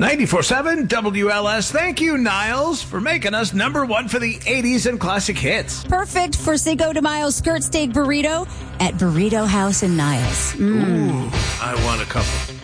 94.7 WLS. Thank you, Niles, for making us number one for the 80s and classic hits. Perfect for Cinco de Mayo skirt steak burrito at Burrito House in Niles. Ooh, I want a couple.